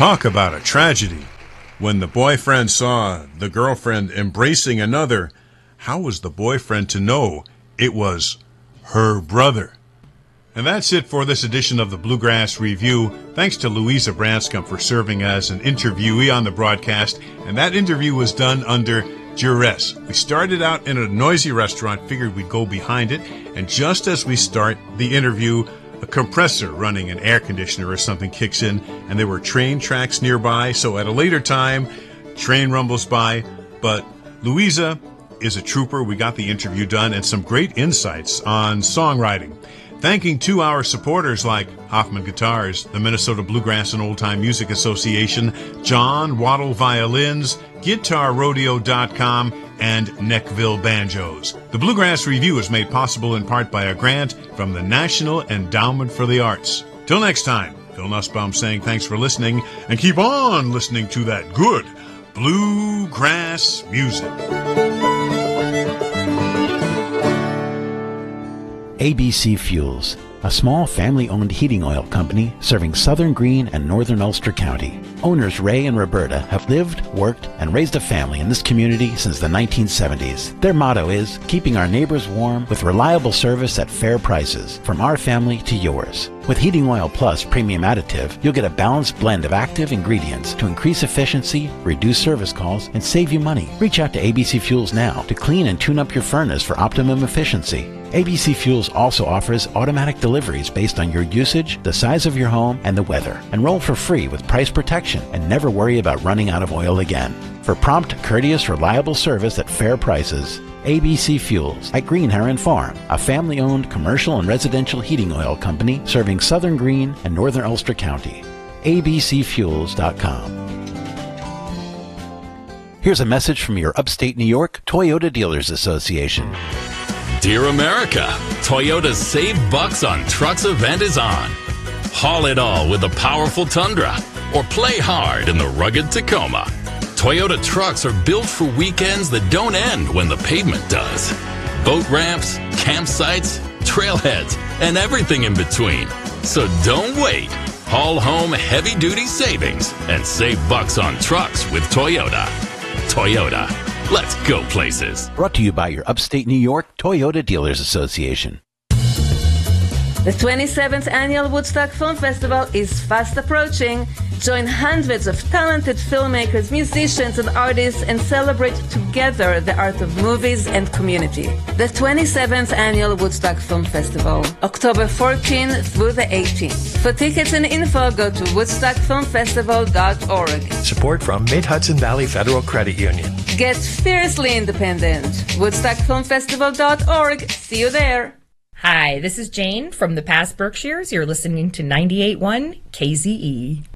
Talk about a tragedy. When the boyfriend saw the girlfriend embracing another, how was the boyfriend to know it was her brother? And that's it for this edition of the Bluegrass Review. Thanks to Louisa Branscombe for serving as an interviewee on the broadcast, and that interview was done under duress. We started out in a noisy restaurant, figured we'd go behind it, and just as we start the interview, a compressor running an air conditioner or something kicks in, and there were train tracks nearby, so at a later time, train rumbles by. But Louisa is a trooper. We got the interview done and some great insights on songwriting. Thanking 2 our supporters like Hoffman Guitars, the Minnesota Bluegrass and Old Time Music Association, John Waddle Violins, GuitarRodeo.com, and Neckville Banjos. The Bluegrass Review is made possible in part by a grant from the National Endowment for the Arts. Till next time, Phil Nussbaum saying thanks for listening, and keep on listening to that good bluegrass music. ABC Fuels, a small family-owned heating oil company serving southern Greene and northern Ulster County. Owners Ray and Roberta have lived, worked, and raised a family in this community since the 1970s. Their motto is, keeping our neighbors warm with reliable service at fair prices, from our family to yours. With Heating Oil Plus Premium Additive, you'll get a balanced blend of active ingredients to increase efficiency, reduce service calls, and save you money. Reach out to ABC Fuels now to clean and tune up your furnace for optimum efficiency. ABC Fuels also offers automatic deliveries based on your usage, the size of your home, and the weather. Enroll for free with price protection and never worry about running out of oil again. For prompt, courteous, reliable service at fair prices, ABC Fuels at Green Heron Farm, a family-owned commercial and residential heating oil company serving southern Greene and northern Ulster County. abcfuels.com. Here's a message from your upstate New York Toyota Dealers Association. Dear America, Toyota's Save Bucks on Trucks event is on. Haul it all with the powerful Tundra, or play hard in the rugged Tacoma. Toyota trucks are built for weekends that don't end when the pavement does. Boat ramps, campsites, trailheads, and everything in between. So don't wait. Haul home heavy-duty savings and save bucks on trucks with Toyota. Toyota. Let's go places. Brought to you by your upstate New York Toyota Dealers Association. The 27th Annual Woodstock Film Festival is fast approaching. Join hundreds of talented filmmakers, musicians, and artists and celebrate together the art of movies and community. The 27th Annual Woodstock Film Festival, October 14th through the 18th. For tickets and info, go to woodstockfilmfestival.org. Support from Mid-Hudson Valley Federal Credit Union. Get fiercely independent. woodstockfilmfestival.org. See you there. Hi, this is Jane from the past Berkshires. You're listening to 98.1 KZE.